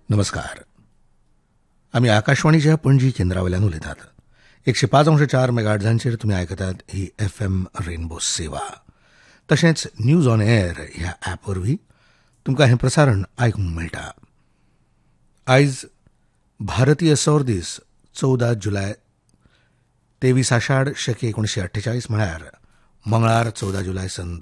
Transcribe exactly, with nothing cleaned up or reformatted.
नमस्कार. आमी आकाशवाणीच्या पणजी केंद्रावयल्यान उलयतात. एकशे पाच अंश चार मेगाहर्ट्झांचेर तुमी आयकतात ही एफ एम रेनबो सेवा. तशेंच न्यूज ऑन एअर ह्या ॲप वरवीं तुमकां हें प्रसारण आयकूंक मेळटा. आयज भारतीय सौर दीस चवदा जुलय तेवीस आषाढ शके एकोणशे अठ्ठेचाळीस म्हळ्यार मंगळार चवदा जुलय सन